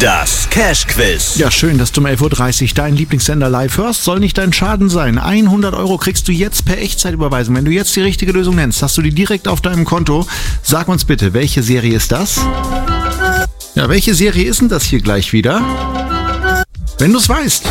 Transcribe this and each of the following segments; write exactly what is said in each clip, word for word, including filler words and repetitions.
Das Cash-Quiz. Ja, schön, dass du um elf Uhr dreißig deinen Lieblingssender live hörst. Soll nicht dein Schaden sein. hundert Euro kriegst du jetzt per Echtzeitüberweisung. Wenn du jetzt die richtige Lösung nennst, hast du die direkt auf deinem Konto. Sag uns bitte, welche Serie ist das? Ja, welche Serie ist denn das hier gleich wieder? Wenn du es weißt.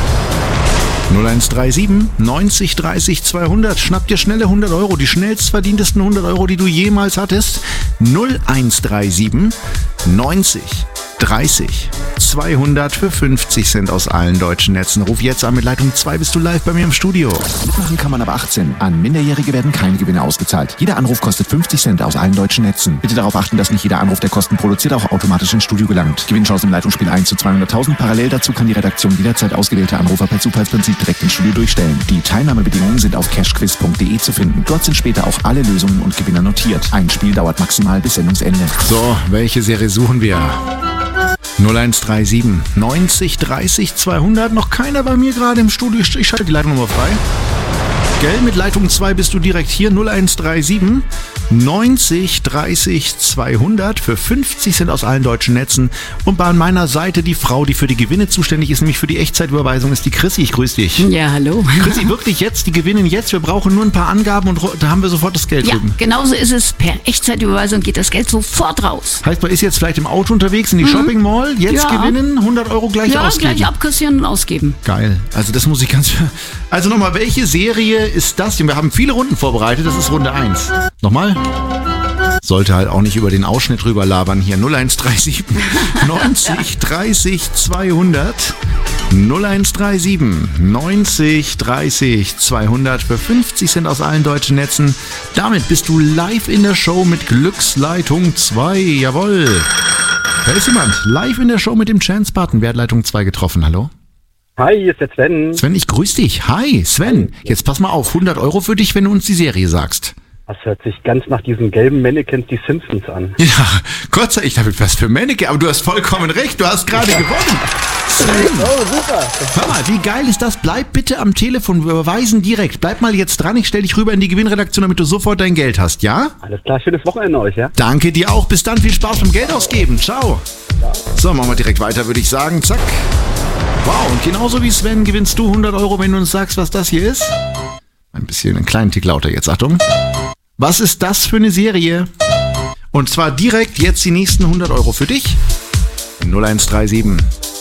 null eins drei sieben neunzig dreißig zweihundert. Schnapp dir schnelle hundert Euro, die schnellst verdientesten hundert Euro, die du jemals hattest. null eins drei sieben neunzig dreißig zweihundert für fünfzig Cent aus allen deutschen Netzen. Ruf jetzt an, mit Leitung zwei bist du live bei mir im Studio. Mitmachen kann man aber achtzehn. An Minderjährige werden keine Gewinne ausgezahlt. Jeder Anruf kostet fünfzig Cent aus allen deutschen Netzen. Bitte darauf achten, dass nicht jeder Anruf, der Kosten produziert, auch automatisch ins Studio gelangt. Gewinnchance im Leitungsspiel eins zu zweihunderttausend. Parallel dazu kann die Redaktion jederzeit ausgewählte Anrufer per Zufallsprinzip direkt ins Studio durchstellen. Die Teilnahmebedingungen sind auf cashquiz punkt de zu finden. Dort sind später auch alle Lösungen und Gewinner notiert. Ein Spiel dauert maximal bis Sendungsende. So, welche Serie suchen wir? null eins drei sieben neunzig dreißig zweihundert. Noch keiner bei mir gerade im Studio. Ich schalte die Leitung nochmal frei. Gell, mit Leitung zwei bist du direkt hier. null eins drei sieben neunzig dreißig zweihundert für fünfzig Cent aus allen deutschen Netzen. Und bei meiner Seite die Frau, die für die Gewinne zuständig ist, nämlich für die Echtzeitüberweisung, ist die Chrissy. Ich grüße dich. Ja, hallo. Chrissy, wirklich jetzt, die gewinnen jetzt. Wir brauchen nur ein paar Angaben und da haben wir sofort das Geld Ja, drüben. genauso ist es. Per Echtzeitüberweisung geht das Geld sofort raus. Heißt, man ist jetzt vielleicht im Auto unterwegs in die mhm. Shopping Mall. Jetzt Ja. gewinnen, hundert Euro gleich Ja, ausgeben. gleich abkassieren und ausgeben. Geil. Also das muss ich ganz... Also nochmal, welche Serie ist das? Wir haben viele Runden vorbereitet. Das ist Runde eins. Nochmal? Sollte halt auch nicht über den Ausschnitt rüber labern hier. null eins drei sieben neunzig dreißig zweihundert. null eins drei sieben neunzig dreißig zweihundert für fünfzig Cent aus allen deutschen Netzen. Damit bist du live in der Show mit Glücksleitung zwei. Jawohl. Da ist jemand. Live in der Show mit dem Chance-Button. Wer hat Leitung zwei getroffen? Hallo? Hi, hier ist der Sven. Sven, ich grüße dich. Hi, Sven. Jetzt pass mal auf. hundert Euro für dich, wenn du uns die Serie sagst. Das hört sich ganz nach diesen gelben Mannequins, die Simpsons an. Ja, Gott sei Dank, ich habe was für Mannequin, aber du hast vollkommen recht, du hast gerade gewonnen. Sven. Oh, super. Hör mal, wie geil ist das? Bleib bitte am Telefon, wir überweisen direkt. Bleib mal jetzt dran, ich stelle dich rüber in die Gewinnredaktion, damit du sofort dein Geld hast, ja? Alles klar, schönes Wochenende euch, ja? Danke dir auch, bis dann, viel Spaß beim Geld ausgeben, ciao. So, machen wir direkt weiter, würde ich sagen, zack. Wow, und genauso wie Sven gewinnst du hundert Euro, wenn du uns sagst, was das hier ist. Ein bisschen, einen kleinen Tick lauter jetzt, Achtung. Was ist das für eine Serie? Und zwar direkt jetzt die nächsten hundert Euro für dich. null eins drei sieben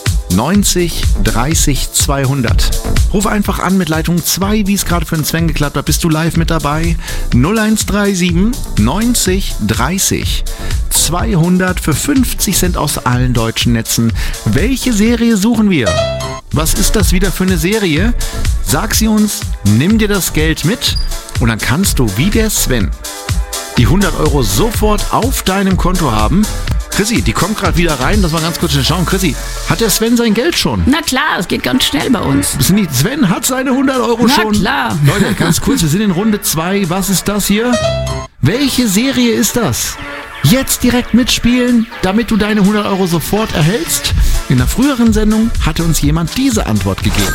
neunzig dreißig zweihundert. Ruf einfach an mit Leitung zwei, wie es gerade für den Sven geklappt hat. Bist du live mit dabei? null eins drei sieben neunzig dreißig zweihundert für fünfzig Cent aus allen deutschen Netzen. Welche Serie suchen wir? Was ist das wieder für eine Serie? Sag sie uns, nimm dir das Geld mit und dann kannst du wie der Sven die hundert Euro sofort auf deinem Konto haben. Chrissy, die kommt gerade wieder rein, lass mal ganz kurz schauen. Chrissy, hat der Sven sein Geld schon? Na klar, es geht ganz schnell bei uns. Wissen die, Sven hat seine hundert Euro Na schon. klar. Leute, ganz kurz, wir sind in Runde zwei. Was ist das hier? Welche Serie ist das? Jetzt direkt mitspielen, damit du deine hundert Euro sofort erhältst. In der früheren Sendung hatte uns jemand diese Antwort gegeben.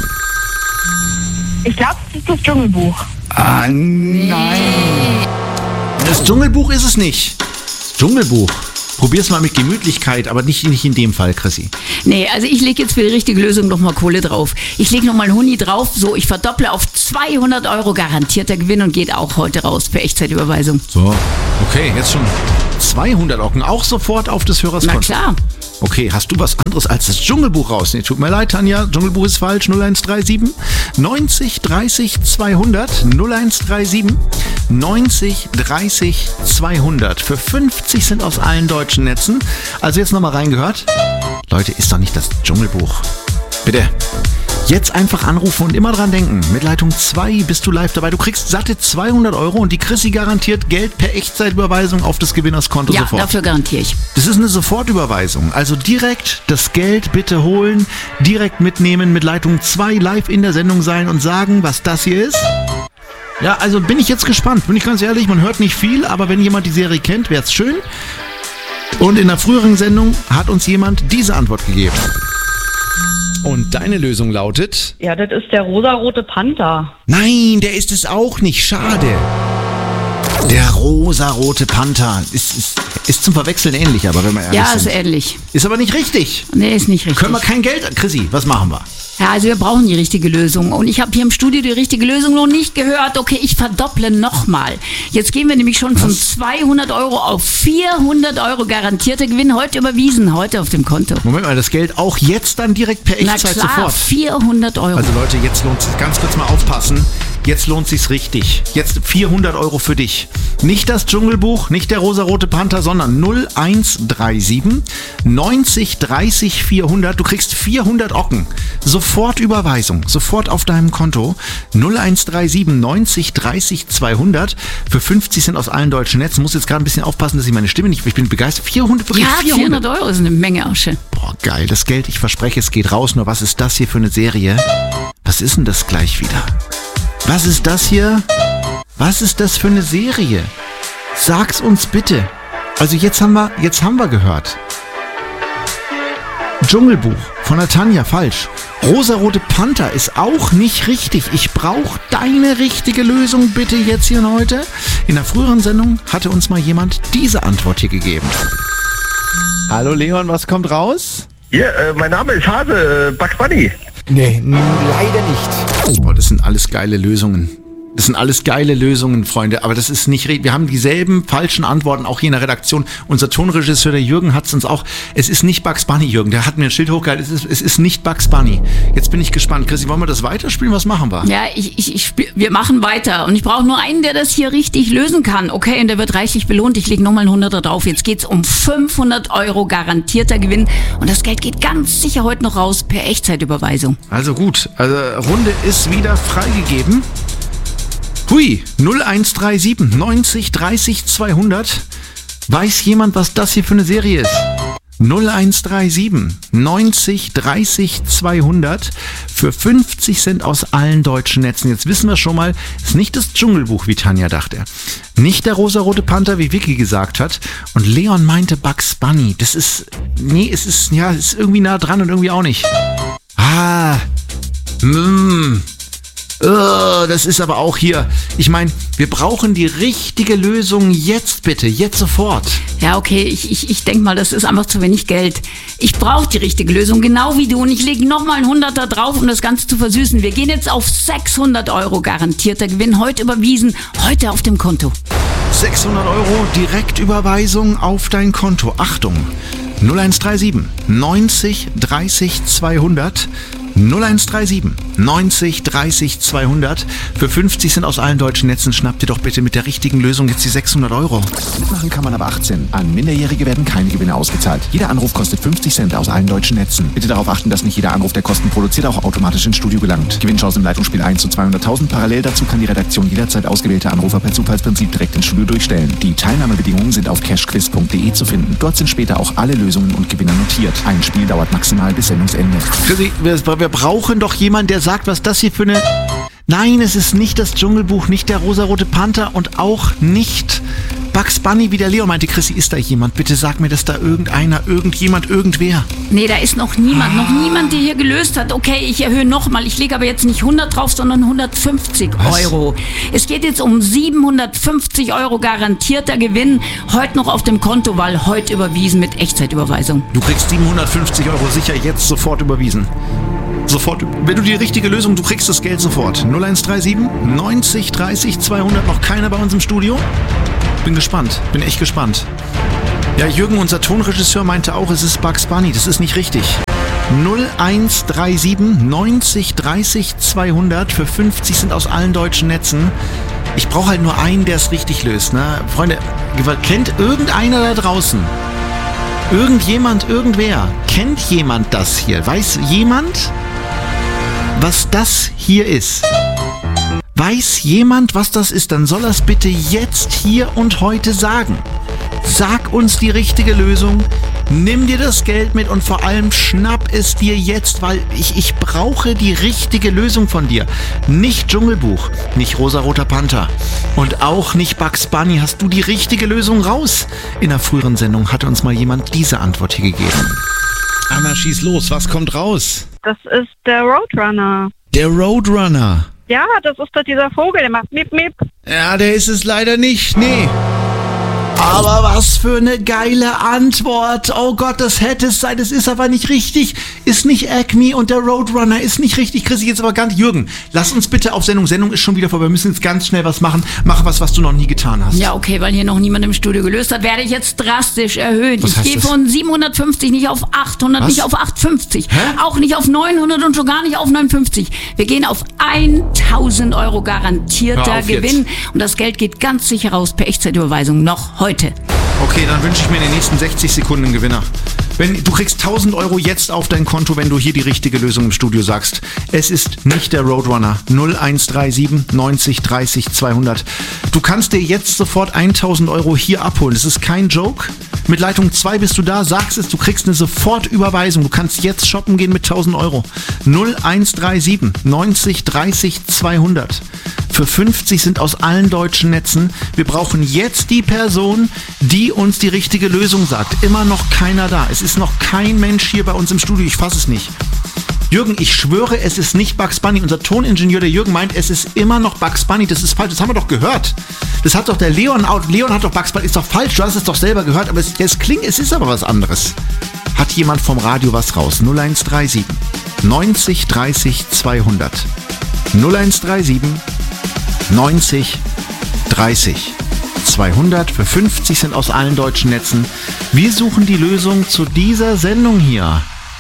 Ich glaube, es ist das Dschungelbuch. Ah, nein. Das Dschungelbuch ist es nicht. Das Dschungelbuch. Probier's mal mit Gemütlichkeit, aber nicht, nicht in dem Fall, Chrissy. Nee, also ich lege jetzt für die richtige Lösung nochmal Kohle drauf. Ich lege nochmal einen Huni drauf, so ich verdopple auf zweihundert Euro garantierter Gewinn und geht auch heute raus per Echtzeitüberweisung. So, okay, jetzt schon zweihundert Euro, auch sofort auf des Hörers Konto. Na klar. Okay, hast du was anderes als das Dschungelbuch raus? Nee, tut mir leid, Tanja, Dschungelbuch ist falsch. null eins drei sieben neunzig dreißig zweihundert. null eins drei sieben neunzig dreißig zweihundert. Für fünfzig Cent aus allen deutschen Netzen. Also jetzt nochmal reingehört. Leute, ist doch nicht das Dschungelbuch. Bitte. Jetzt einfach anrufen und immer dran denken. Mit Leitung zwei bist du live dabei. Du kriegst satte zweihundert Euro und die Chrissy garantiert Geld per Echtzeitüberweisung auf des Gewinners Konto Ja, sofort. dafür garantiere ich. Das ist eine Sofortüberweisung. Also direkt das Geld bitte holen, direkt mitnehmen, mit Leitung zwei live in der Sendung sein und sagen, was das hier ist. Ja, also bin ich jetzt gespannt. Bin ich ganz ehrlich, man hört nicht viel, aber wenn jemand die Serie kennt, wäre es schön. Und in der früheren Sendung hat uns jemand diese Antwort gegeben. Und deine Lösung lautet? Ja, das ist der rosarote Panther. Nein, der ist es auch nicht. Schade. Der rosarote Panther. Ist, ist, ist zum Verwechseln ähnlich, aber wenn wir ehrlich Ja, sind. ist ähnlich. Ist aber nicht richtig. Nee, ist nicht richtig. Können wir kein Geld... Chrissy, was machen wir? Ja, also wir brauchen die richtige Lösung. Und ich habe hier im Studio die richtige Lösung noch nicht gehört. Okay, ich verdopple nochmal. Jetzt gehen wir nämlich schon von zweihundert Euro auf vierhundert Euro garantierter Gewinn heute überwiesen, heute auf dem Konto. Moment mal, das Geld auch jetzt dann direkt per Na Echtzeit klar, sofort. vierhundert Euro. Also Leute, jetzt lohnt es sich, ganz kurz mal aufpassen, jetzt lohnt sich's richtig. Jetzt vierhundert Euro für dich. Nicht das Dschungelbuch, nicht der rosarote Panther, sondern null eins drei sieben neunzig dreißig vierhundert. Du kriegst vierhundert Ocken. Sofort Überweisung, sofort auf deinem Konto. null eins drei sieben neunzig dreißig zweihundert. Für fünfzig Cent aus allen deutschen Netzen. Muss jetzt gerade ein bisschen aufpassen, dass ich meine Stimme nicht... Ich bin begeistert. vierhundert, wirklich ja, vierhundert. vierhundert Euro ist eine Menge Asche. Boah, geil. Das Geld, ich verspreche, es geht raus. Nur was ist das hier für eine Serie? Was ist denn das gleich wieder? Was ist das hier? Was ist das für eine Serie? Sag's uns bitte. Also jetzt haben wir, jetzt haben wir gehört. Dschungelbuch von der Tanja, falsch. Rosarote Panther ist auch nicht richtig. Ich brauche deine richtige Lösung bitte jetzt hier und heute. In der früheren Sendung hatte uns mal jemand diese Antwort hier gegeben. Hallo Leon, was kommt raus? Ja, äh, mein Name ist Hase, äh, Bugs Bunny. Nee, leider nicht. Boah, das sind alles geile Lösungen. Das sind alles geile Lösungen, Freunde, aber das ist nicht... Wir haben dieselben falschen Antworten, auch hier in der Redaktion. Unser Tonregisseur, der Jürgen, hat es uns auch... Es ist nicht Bugs Bunny, Jürgen, der hat mir ein Schild hochgehalten. Es ist, es ist nicht Bugs Bunny. Jetzt bin ich gespannt. Chrissy, wollen wir das weiterspielen? Was machen wir? Ja, ich, ich, ich spiel, wir machen weiter. Und ich brauche nur einen, der das hier richtig lösen kann. Okay, und der wird reichlich belohnt. Ich lege nochmal einen Hunderter drauf. Jetzt geht's um fünfhundert Euro garantierter Gewinn. Und das Geld geht ganz sicher heute noch raus per Echtzeitüberweisung. Also gut, also Runde ist wieder freigegeben. Hui, null eins drei sieben neunzig dreißig zweihundert. Weiß jemand, was das hier für eine Serie ist? null eins drei sieben neunzig dreißig zweihundert für fünfzig Cent aus allen deutschen Netzen. Jetzt wissen wir schon mal, es ist nicht das Dschungelbuch, wie Tanja dachte. Nicht der rosarote Panther, wie Vicky gesagt hat. Und Leon meinte Bugs Bunny. Das ist, nee, es ist, ja, es ist irgendwie nah dran und irgendwie auch nicht. Ah, mmm. Oh, das ist aber auch hier. Ich meine, wir brauchen die richtige Lösung jetzt bitte, jetzt sofort. Ja, okay, ich, ich, ich denke mal, das ist einfach zu wenig Geld. Ich brauche die richtige Lösung, genau wie du. Und ich lege nochmal einen Hunderter drauf, um das Ganze zu versüßen. Wir gehen jetzt auf sechshundert Euro garantierter Gewinn. Heute überwiesen, heute auf dem Konto. sechshundert Euro Direktüberweisung auf dein Konto. Achtung, null eins drei sieben neunzig dreißig zweihundert. null eins drei sieben neunzig dreißig zweihundert. Für fünfzig Cent aus allen deutschen Netzen schnappt ihr doch bitte mit der richtigen Lösung jetzt die sechshundert Euro. Mitmachen kann man ab achtzehn. An Minderjährige werden keine Gewinne ausgezahlt. Jeder Anruf kostet fünfzig Cent aus allen deutschen Netzen. Bitte darauf achten, dass nicht jeder Anruf, der Kosten produziert, auch automatisch ins Studio gelangt. Gewinnchance im Leitungsspiel eins zu zweihunderttausend. Parallel dazu kann die Redaktion jederzeit ausgewählte Anrufer per Zufallsprinzip direkt ins Studio durchstellen. Die Teilnahmebedingungen sind auf cashquiz punkt de zu finden. Dort sind später auch alle Lösungen und Gewinner notiert. Ein Spiel dauert maximal bis Sendungsende. Chrissy, wir, wir brauchen doch jemanden, der sagt, was das hier für eine... Nein, es ist nicht das Dschungelbuch, nicht der rosarote Panther und auch nicht Bugs Bunny, wie der Leo meinte. Chrissy, ist da jemand? Bitte sag mir, dass da irgendeiner, irgendjemand, irgendwer... Nee, da ist noch niemand, noch niemand, der hier gelöst hat. Okay, ich erhöhe nochmal. Ich lege aber jetzt nicht hundert drauf, sondern hundertfünfzig Euro. Es geht jetzt um siebenhundertfünfzig Euro garantierter Gewinn. Heute noch auf dem Konto, weil heute überwiesen mit Echtzeitüberweisung. Du kriegst siebenhundertfünfzig Euro sicher jetzt sofort überwiesen. Sofort, wenn du die richtige Lösung, du kriegst das Geld sofort. null eins drei sieben neunzig dreißig zweihundert, noch keiner bei uns im Studio? Bin gespannt, bin echt gespannt. Ja, Jürgen, unser Tonregisseur, meinte auch, es ist Bugs Bunny, das ist nicht richtig. null eins drei sieben neunzig dreißig zweihundert für fünfzig Cent aus allen deutschen Netzen. Ich brauche halt nur einen, der es richtig löst, ne? Freunde, kennt irgendeiner da draußen? Irgendjemand, irgendwer, kennt jemand das hier? Weiß jemand, was das hier ist? Weiß jemand, was das ist? Dann soll er es bitte jetzt, hier und heute sagen. Sag uns die richtige Lösung, nimm dir das Geld mit und vor allem schnapp es dir jetzt, weil ich, ich brauche die richtige Lösung von dir. Nicht Dschungelbuch, nicht rosaroter Panther und auch nicht Bugs Bunny. Hast du die richtige Lösung raus? In der früheren Sendung hatte uns mal jemand diese Antwort hier gegeben. Anna, schieß los, was kommt raus? Das ist der Roadrunner. Der Roadrunner. Ja, das ist doch dieser Vogel, der macht Mip Mip. Ja, der ist es leider nicht, nee. Aber was für eine geile Antwort. Oh Gott, das hätte es sein. Das ist aber nicht richtig. Ist nicht Acme und der Roadrunner. Ist nicht richtig. Chris, jetzt aber gar nicht. Jürgen, lass uns bitte auf Sendung. Sendung ist schon wieder vorbei. Wir müssen jetzt ganz schnell was machen. Mach was, was du noch nie getan hast. Ja, okay, weil hier noch niemand im Studio gelöst hat, werde ich jetzt drastisch erhöhen. Was ich heißt gehe das? von siebenhundertfünfzig nicht auf achthundert, Was? nicht auf achthundertfünfzig, Hä? auch nicht auf neunhundert und schon gar nicht auf neunundfünfzig. Wir gehen auf tausend Euro garantierter Hör auf jetzt. Gewinn. Und das Geld geht ganz sicher raus per Echtzeitüberweisung noch heute. Okay, dann wünsche ich mir in den nächsten sechzig Sekunden einen Gewinner. Wenn, du kriegst tausend Euro jetzt auf dein Konto, wenn du hier die richtige Lösung im Studio sagst. Es ist nicht der Roadrunner. null eins drei sieben neunzig dreißig zweihundert. Du kannst dir jetzt sofort tausend Euro hier abholen. Das ist kein Joke. Mit Leitung zwei bist du da, sagst es, du kriegst eine Sofortüberweisung. Du kannst jetzt shoppen gehen mit tausend Euro. null eins drei sieben neunzig dreißig zweihundert. Für fünfzig sind aus allen deutschen Netzen. Wir brauchen jetzt die Person, die uns die richtige Lösung sagt. Immer noch keiner da. Es ist noch kein Mensch hier bei uns im Studio. Ich fasse es nicht. Jürgen, ich schwöre, es ist nicht Bugs Bunny. Unser Toningenieur, der Jürgen, meint, es ist immer noch Bugs Bunny. Das ist falsch. Das haben wir doch gehört. Das hat doch der Leon, Leon hat doch Bugs Bunny. Ist doch falsch. Du hast es doch selber gehört. Aber es, es klingt, es ist aber was anderes. Hat jemand vom Radio was raus? null eins drei sieben neunzig dreißig zweihundert. null eins drei sieben neunzig dreißig zweihundert. Für fünfzig sind aus allen deutschen Netzen. Wir suchen die Lösung zu dieser Sendung hier.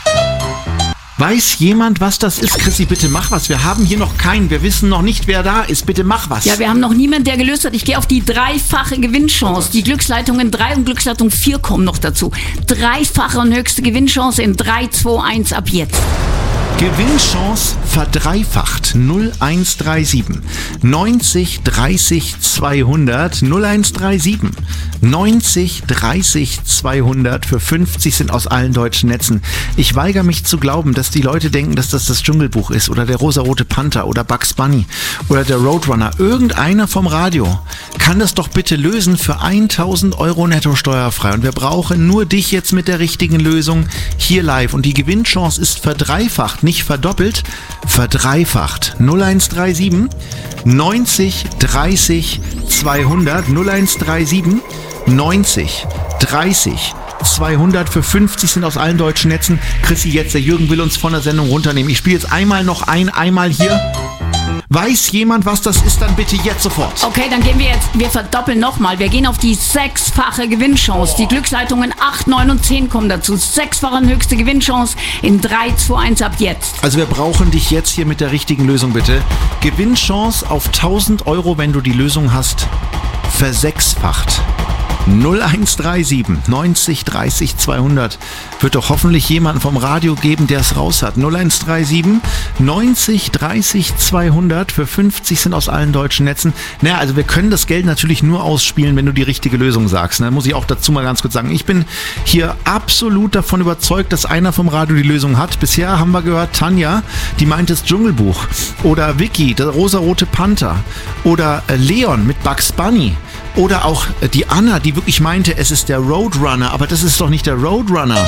Weiß jemand, was das ist? Chrissy, bitte mach was. Wir haben hier noch keinen. Wir wissen noch nicht, wer da ist. Bitte mach was. Ja, wir haben noch niemanden, der gelöst hat. Ich gehe auf die dreifache Gewinnchance. Die Glücksleitungen drei und Glücksleitung vier kommen noch dazu. Dreifache und höchste Gewinnchance in drei, zwei, eins ab jetzt. Gewinnchance verdreifacht. null eins drei sieben neunzig dreißig zweihundert. null eins drei sieben neunzig dreißig zweihundert. Für fünfzig sind aus allen deutschen Netzen. Ich weigere mich zu glauben, dass die Leute denken, dass das das Dschungelbuch ist oder der rosarote Panther oder Bugs Bunny oder der Roadrunner. Irgendeiner vom Radio kann das doch bitte lösen für tausend Euro netto steuerfrei. Und wir brauchen nur dich jetzt mit der richtigen Lösung hier live. Und die Gewinnchance ist verdreifacht. Nicht verdoppelt, verdreifacht. null eins drei sieben neunzig dreißig zweihundert. null eins drei sieben neunzig dreißig zweihundert. Für fünfzig sind aus allen deutschen Netzen. Chrissy, jetzt, der Jürgen will uns von der Sendung runternehmen. Ich spiele jetzt einmal noch ein, einmal hier. Weiß jemand, was das ist, dann bitte jetzt sofort. Okay, dann gehen wir jetzt, wir verdoppeln nochmal. Wir gehen auf die sechsfache Gewinnchance. Die Glücksleitungen acht, neun und zehn kommen dazu. Sechsfache und höchste Gewinnchance in drei, zwei, eins ab jetzt. Also wir brauchen dich jetzt hier mit der richtigen Lösung, bitte. Gewinnchance auf tausend Euro, wenn du die Lösung hast, versechsfacht. null eins drei sieben neunzig dreißig zweihundert. Wird doch hoffentlich jemanden vom Radio geben, der es raus hat. null eins drei sieben neunzig dreißig zweihundert. Für fünfzig sind aus allen deutschen Netzen. Naja, also wir können das Geld natürlich nur ausspielen, wenn du die richtige Lösung sagst. Da muss ich auch dazu mal ganz kurz sagen. Ich bin hier absolut davon überzeugt, dass einer vom Radio die Lösung hat. Bisher haben wir gehört, Tanja, die meint das Dschungelbuch. Oder Vicky, der rosarote Panther. Oder Leon mit Bugs Bunny. Oder auch die Anna, die wirklich meinte, es ist der Roadrunner, aber das ist doch nicht der Roadrunner.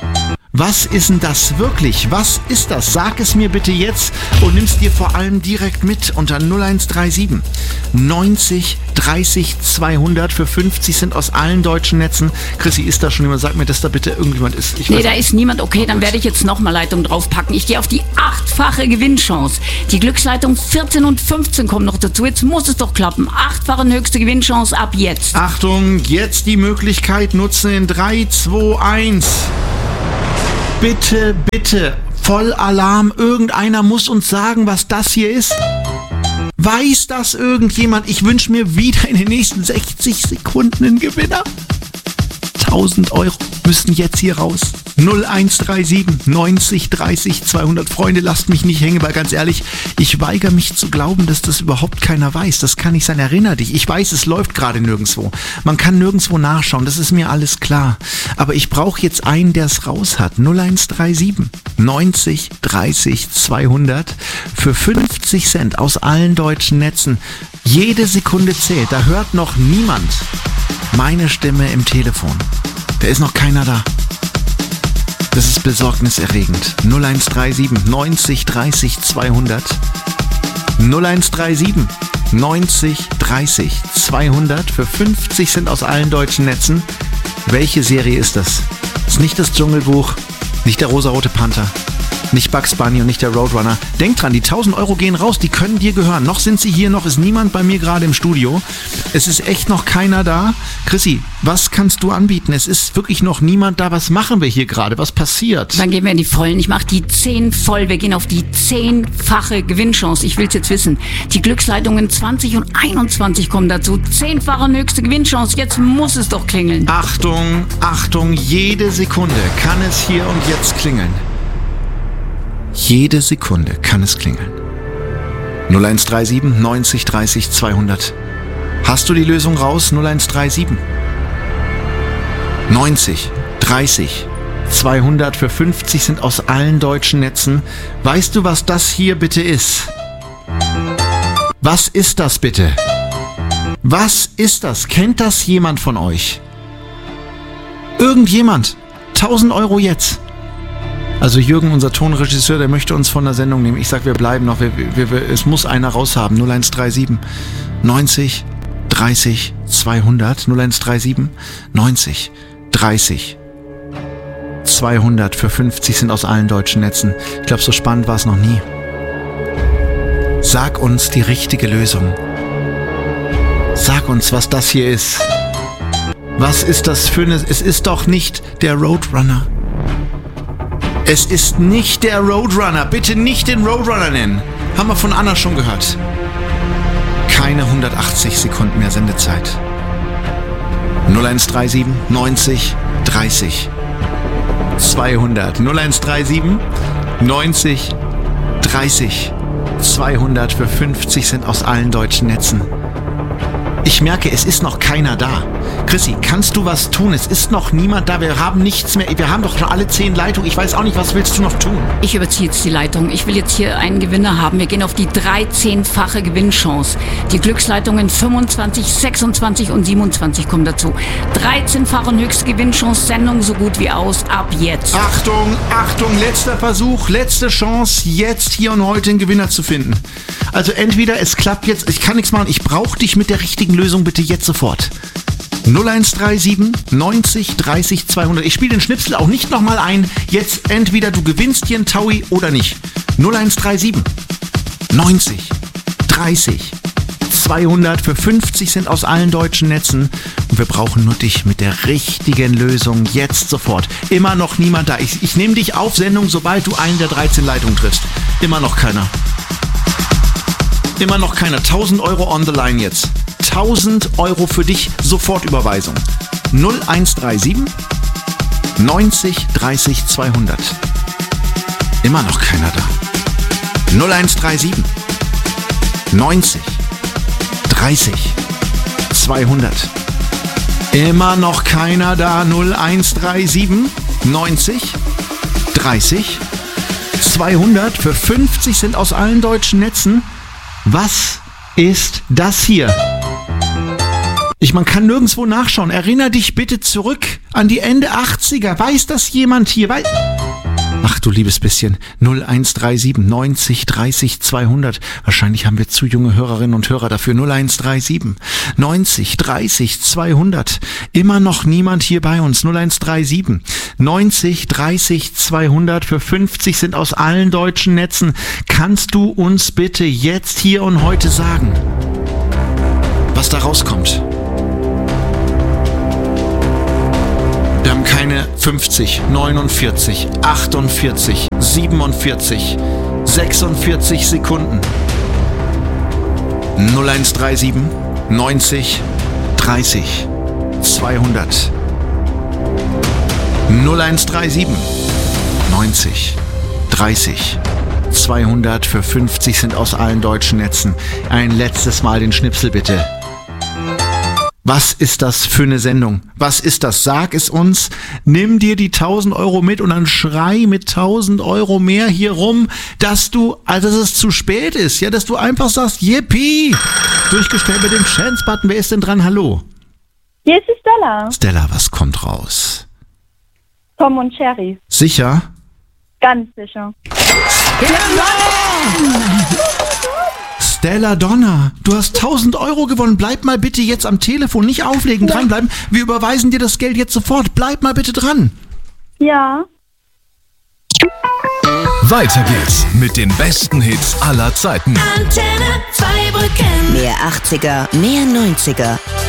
Was ist denn das wirklich? Was ist das? Sag es mir bitte jetzt und nimm's dir vor allem direkt mit unter null eins drei sieben neunzig dreißig zweihundert. Für fünfzig sind aus allen deutschen Netzen. Chrissy, ist da schon jemand? Sag mir, dass da bitte irgendjemand ist. Ich Nee, weiß da nicht. ist niemand. Okay, dann werde ich jetzt nochmal Leitung draufpacken. Ich gehe auf die achtfache Gewinnchance. Die Glücksleitung vierzehn und fünfzehn kommen noch dazu. Jetzt muss es doch klappen. Achtfache und höchste Gewinnchance ab jetzt. Achtung, jetzt die Möglichkeit nutzen in drei, zwei, eins. Bitte, bitte, Vollalarm. Irgendeiner muss uns sagen, was das hier ist. Weiß das irgendjemand? Ich wünsche mir wieder in den nächsten sechzig Sekunden einen Gewinner. tausend Euro müssen jetzt hier raus. null eins drei sieben neunzig dreißig zweihundert. Freunde, lasst mich nicht hängen, weil ganz ehrlich, ich weigere mich zu glauben, dass das überhaupt keiner weiß. Das kann nicht sein. Erinner dich. Ich weiß, es läuft gerade nirgendwo. Man kann nirgendwo nachschauen. Das ist mir alles klar. Aber ich brauche jetzt einen, der es raus hat. null eins drei sieben neunzig dreißig zweihundert. Für fünfzig Cent aus allen deutschen Netzen. Jede Sekunde zählt. Da hört noch niemand meine Stimme im Telefon. Da ist noch keiner da. Das ist besorgniserregend. null eins drei sieben neunzig dreißig zweihundert. null eins drei sieben neunzig dreißig zweihundert für fünfzig Cent aus allen deutschen Netzen. Welche Serie ist das? Ist nicht das Dschungelbuch, nicht der rosarote Panther, nicht Bugs Bunny und nicht der Roadrunner. Denk dran, die tausend Euro gehen raus, die können dir gehören. Noch sind sie hier, noch ist niemand bei mir gerade im Studio. Es ist echt noch keiner da. Chrissy, was kannst du anbieten? Es ist wirklich noch niemand da. Was machen wir hier gerade? Was passiert? Dann gehen wir in die Vollen. Ich mache die zehn voll. Wir gehen auf die zehnfache Gewinnchance. Ich will's jetzt wissen. Die Glücksleitungen zwanzig und einundzwanzig kommen dazu. Zehnfache höchste Gewinnchance. Jetzt muss es doch klingeln. Achtung, Achtung, jede Sekunde kann es hier und jetzt klingeln. Jede Sekunde kann es klingeln. null eins drei sieben neunzig dreißig zweihundert. Hast du die Lösung raus? null eins drei sieben neunzig dreißig zweihundert für fünfzig sind aus allen deutschen Netzen. Weißt du, was das hier bitte ist? Was ist das bitte? Was ist das? Kennt das jemand von euch? Irgendjemand? tausend Euro jetzt. Also Jürgen, unser Tonregisseur, der möchte uns von der Sendung nehmen. Ich sag, wir bleiben noch. Wir, wir, wir, es muss einer raushaben. null eins drei sieben neunzig dreißig zweihundert. null eins drei sieben neunzig dreißig zweihundert für fünfzig sind aus allen deutschen Netzen. Ich glaube, so spannend war es noch nie. Sag uns die richtige Lösung. Sag uns, was das hier ist. Was ist das für eine... Es ist doch nicht der Roadrunner. Es ist nicht der Roadrunner. Bitte nicht den Roadrunner nennen. Haben wir von Anna schon gehört. Keine hundertachtzig Sekunden mehr Sendezeit. null eins drei sieben neunzig dreißig zweihundert. null eins drei sieben neunzig dreißig zweihundert für fünfzig sind aus allen deutschen Netzen. Ich merke, es ist noch keiner da. Chrissy, kannst du was tun? Es ist noch niemand da. Wir haben nichts mehr. Wir haben doch schon alle zehn Leitungen. Ich weiß auch nicht, was willst du noch tun? Ich überziehe jetzt die Leitung. Ich will jetzt hier einen Gewinner haben. Wir gehen auf die dreizehnfache Gewinnchance. Die Glücksleitungen fünfundzwanzig, sechsundzwanzig und siebenundzwanzig kommen dazu. dreizehnfache höchste Gewinnchance. Sendung so gut wie aus. Ab jetzt. Achtung, Achtung, letzter Versuch, letzte Chance, jetzt hier und heute einen Gewinner zu finden. Also entweder es klappt jetzt, ich kann nichts machen, ich brauche dich mit der richtigen Lösung bitte jetzt sofort. null eins drei sieben neunzig dreißig zweihundert. Ich spiele den Schnipsel auch nicht nochmal ein. Jetzt entweder du gewinnst hier einen Taui oder nicht. null eins drei sieben neunzig dreißig zweihundert für fünfzig sind aus allen deutschen Netzen. Und wir brauchen nur dich mit der richtigen Lösung jetzt sofort. Immer noch niemand da. Ich, ich nehme dich auf Sendung, sobald du einen der dreizehn Leitungen triffst. Immer noch keiner. Immer noch keiner. tausend Euro on the line jetzt. tausend Euro für dich, sofort Überweisung. null eins drei sieben neunzig dreißig zweihundert. Immer noch keiner da. null eins drei sieben neunzig dreißig zweihundert. Immer noch keiner da. null eins drei sieben neunzig dreißig zweihundert für fünfzig sind aus allen deutschen Netzen. Was ist das hier? Ich, man kann nirgendwo nachschauen. Erinner dich bitte zurück an die Ende achtziger. Weiß das jemand hier? Weiß... Ach du liebes bisschen. null eins drei sieben neunzig dreißig zweihundert. Wahrscheinlich haben wir zu junge Hörerinnen und Hörer dafür. null eins drei sieben neunzig dreißig zweihundert. Immer noch niemand hier bei uns. null eins drei sieben neunzig dreißig zweihundert für fünfzig sind aus allen deutschen Netzen. Kannst du uns bitte jetzt hier und heute sagen, was da rauskommt? Wir haben keine fünfzig, neunundvierzig, achtundvierzig, siebenundvierzig, sechsundvierzig Sekunden. null eins drei sieben neunzig dreißig zweihundert. null eins drei sieben neunzig dreißig zweihundert für fünfzig sind aus allen deutschen Netzen. Ein letztes Mal den Schnipsel bitte. Was ist das für eine Sendung? Was ist das? Sag es uns. Nimm dir die tausend Euro mit und dann schrei mit tausend Euro mehr hier rum, dass du, also dass es zu spät ist, ja, dass du einfach sagst, yippie! Durchgestellt mit dem Chance-Button. Wer ist denn dran? Hallo? Hier ist die Stella. Stella, was kommt raus? Tom und Cherry. Sicher? Ganz sicher. Stella Donna, du hast tausend Euro gewonnen. Bleib mal bitte jetzt am Telefon, nicht auflegen, ja. Dranbleiben. Wir überweisen dir das Geld jetzt sofort. Bleib mal bitte dran. Ja. Weiter geht's mit den besten Hits aller Zeiten. Antenne Zweibrücken. Mehr achtziger, mehr neunziger.